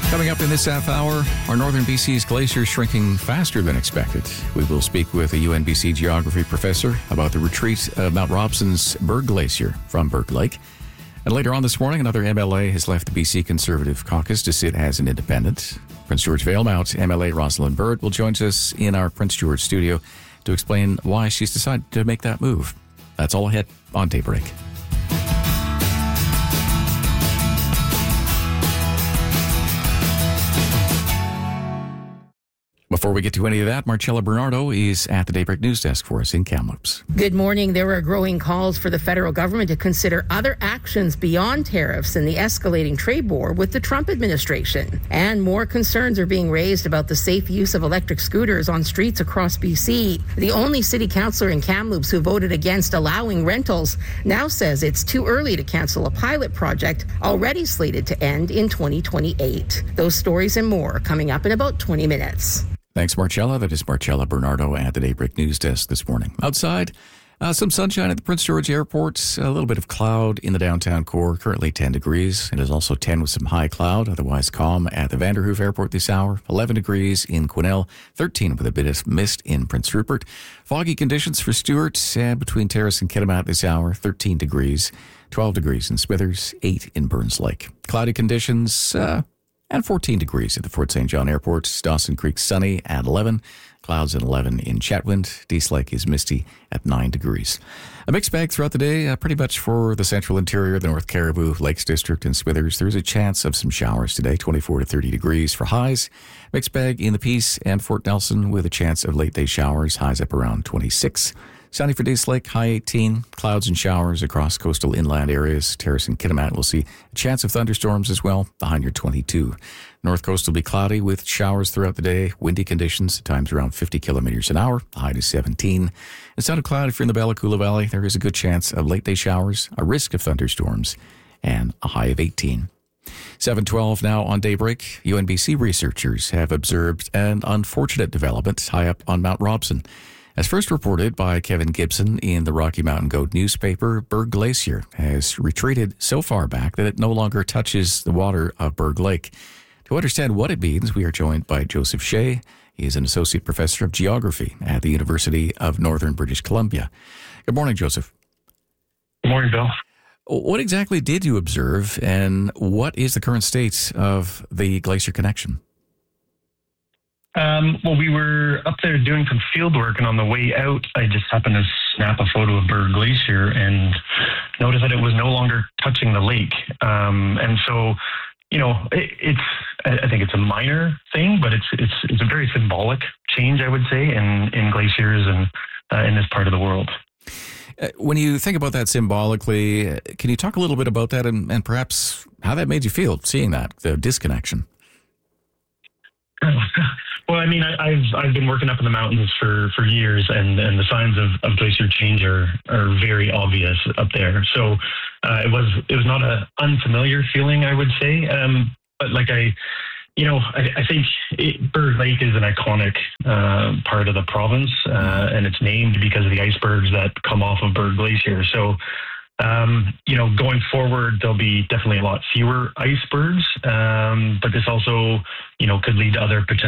Coming up in this half hour, our northern BC's glacier shrinking faster than expected. We will speak with a UNBC geography professor about the retreat of Mount Robson's Berg Glacier from Berg Lake. And later on this morning, another MLA has left the BC Conservative Caucus to sit as an independent. Prince George Valemount MLA Rosalind Bird will join us in our Prince George studio to explain why she's decided to make that move. That's all ahead on Daybreak. Before we get to any of that, Marcella Bernardo is at the Daybreak News Desk for us in Kamloops. Good morning. There are growing calls for the federal government to consider other actions beyond tariffs in the escalating trade war with the Trump administration. And more concerns are being raised about the safe use of electric scooters on streets across BC. The only city councillor in Kamloops who voted against allowing rentals now says it's too early to cancel a pilot project already slated to end in 2028. Those stories and more coming up in about 20 minutes. Thanks, Marcella. That is Marcella Bernardo at the Daybreak News Desk this morning. Outside, some sunshine at the Prince George Airport, a little bit of cloud in the downtown core, currently 10 degrees. It is also 10 with some high cloud, otherwise calm at the Vanderhoof Airport this hour, 11 degrees in Quesnel, 13 with a bit of mist in Prince Rupert. Foggy conditions for Stewart between Terrace and Kitimat this hour, 13 degrees, 12 degrees in Smithers, 8 in Burns Lake. Cloudy conditions, and 14 degrees at the Fort St. John Airport. Dawson Creek sunny at 11. Clouds at 11 in Chetwynd. Dease Lake is misty at 9 degrees. A mixed bag throughout the day, pretty much for the central interior, the North Caribou, Lakes District, and Smithers. There's a chance of some showers today, 24 to 30 degrees for highs. Mixed bag in the Peace and Fort Nelson with a chance of late day showers, highs up around 26. Sunny for Dease Lake, high 18. Clouds and showers across coastal inland areas. Terrace and Kitimat will see a chance of thunderstorms as well, the high near 22. North coast will be cloudy with showers throughout the day. Windy conditions, at times around 50 kilometers an hour, the high to 17. It's not a cloud if you're in the Bella Coola Valley. There is a good chance of late day showers, a risk of thunderstorms, and a high of 18. 7:12 now on Daybreak. UNBC researchers have observed an unfortunate development high up on Mount Robson. As first reported by Kevin Gibson in the Rocky Mountain Goat newspaper, Berg Glacier has retreated so far back that it no longer touches the water of Berg Lake. To understand what it means, we are joined by Joseph Shea. He is an associate professor of geography at the University of Northern British Columbia. Good morning, Joseph. Good morning, Bill. What exactly did you observe, and what is the current state of the glacier connection? Well, we were up there doing some field work, and on the way out, I just happened to snap a photo of Berg Glacier and noticed that it was no longer touching the lake. And so, you know, I think it's a minor thing, but it's a very symbolic change, I would say, in glaciers and in this part of the world. When you think about that symbolically, can you talk a little bit about that and perhaps how that made you feel, seeing that, the disconnection? Well, I mean, I've been working up in the mountains for years, and the signs of glacier change are very obvious up there. So it was not an unfamiliar feeling, I would say. But like I think Berg Lake is an iconic part of the province, and it's named because of the icebergs that come off of Berg Glacier. So going forward, there'll be definitely a lot fewer icebergs, but this also, could lead to other potential